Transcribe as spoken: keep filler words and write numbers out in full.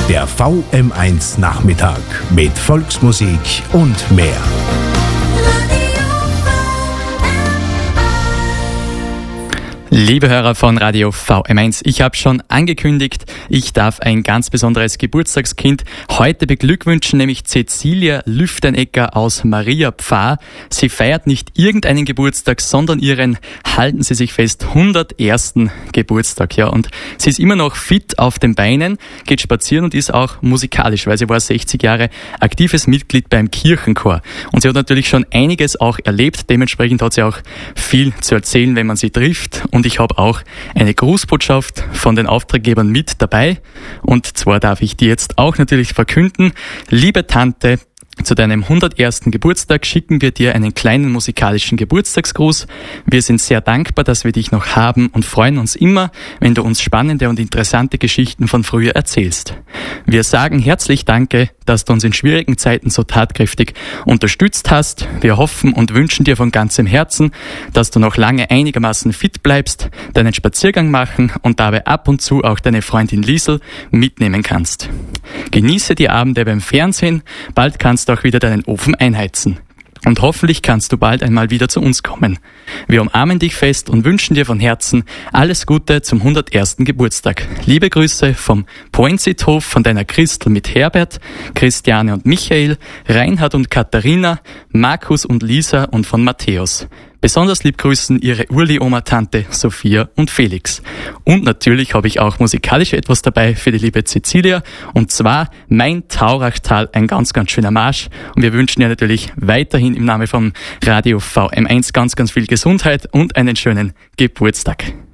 Der V M eins Nachmittag mit Volksmusik und mehr. Liebe Hörer von Radio V M eins, ich habe schon angekündigt, ich darf ein ganz besonderes Geburtstagskind heute beglückwünschen, nämlich Cecilia Lüftenecker aus Maria Pfarr. Sie feiert nicht irgendeinen Geburtstag, sondern ihren, halten Sie sich fest, hundertersten Geburtstag. Ja, und sie ist immer noch fit auf den Beinen, geht spazieren und ist auch musikalisch, weil sie war sechzig Jahre aktives Mitglied beim Kirchenchor. Und sie hat natürlich schon einiges auch erlebt, dementsprechend hat sie auch viel zu erzählen, wenn man sie trifft. Und ich habe auch eine Grußbotschaft von den Auftraggebern mit dabei. Und zwar darf ich die jetzt auch natürlich verkünden. Liebe Tante, zu deinem hundertersten Geburtstag schicken wir dir einen kleinen musikalischen Geburtstagsgruß. Wir sind sehr dankbar, dass wir dich noch haben und freuen uns immer, wenn du uns spannende und interessante Geschichten von früher erzählst. Wir sagen herzlich Danke, dass du uns in schwierigen Zeiten so tatkräftig unterstützt hast. Wir hoffen und wünschen dir von ganzem Herzen, dass du noch lange einigermaßen fit bleibst, deinen Spaziergang machen und dabei ab und zu auch deine Freundin Liesel mitnehmen kannst. Genieße die Abende beim Fernsehen, bald kannst du auch wieder deinen Ofen einheizen. Und hoffentlich kannst du bald einmal wieder zu uns kommen. Wir umarmen dich fest und wünschen dir von Herzen alles Gute zum hundertersten Geburtstag. Liebe Grüße vom Poinzithof, von deiner Christel mit Herbert, Christiane und Michael, Reinhard und Katharina, Markus und Lisa und von Matthäus. Besonders lieb grüßen ihre Urli-Oma-Tante Sophia und Felix. Und natürlich habe ich auch musikalisch etwas dabei für die liebe Cecilia. Und zwar Mein Taurachtal, ein ganz, ganz schöner Marsch. Und wir wünschen ihr natürlich weiterhin im Namen von Radio V M eins ganz, ganz viel Gesundheit und einen schönen Geburtstag.